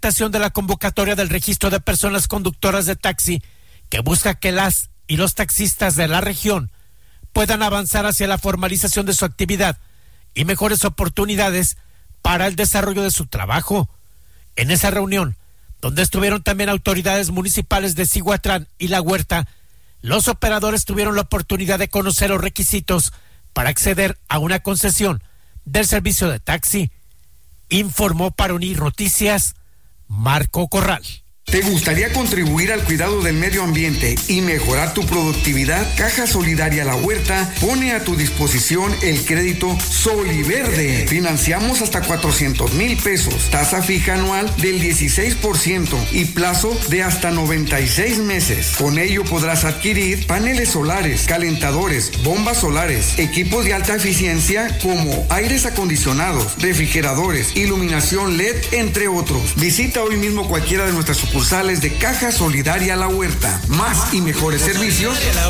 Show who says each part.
Speaker 1: aceptación de la convocatoria del registro de personas conductoras de taxi, que busca que las y los taxistas de la región puedan avanzar hacia la formalización de su actividad y mejores oportunidades para el desarrollo de su trabajo. En esa reunión, donde estuvieron también autoridades municipales de Cihuatlán y La Huerta, los operadores tuvieron la oportunidad de conocer los requisitos para acceder a una concesión del servicio de taxi. Informó para Unir Noticias, Marco Corral.
Speaker 2: ¿Te gustaría contribuir al cuidado del medio ambiente y mejorar tu productividad? Caja Solidaria La Huerta pone a tu disposición el crédito Soliverde. Financiamos hasta 400,000 pesos, tasa fija anual del 16% y plazo de hasta 96 meses. Con ello podrás adquirir paneles solares, calentadores, bombas solares, equipos de alta eficiencia como aires acondicionados, refrigeradores, iluminación LED, entre otros. Visita hoy mismo cualquiera de nuestras sucursales de Caja Solidaria La Huerta. Más y mejores servicios